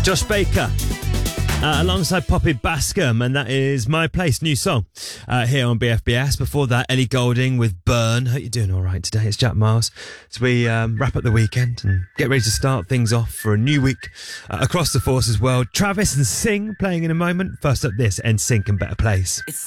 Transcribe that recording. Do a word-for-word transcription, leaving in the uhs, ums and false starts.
Josh Baker uh, alongside Poppy Bascom, and that is My Place, new song uh, here on B F B S. Before that, Ellie Goulding with Burn. Hope you're doing all right today. It's Jack Miles as we um, wrap up the weekend and get ready to start things off for a new week uh, across the Forces world. Travis and Sing playing in a moment. First up, this N Sync and Better Place. It's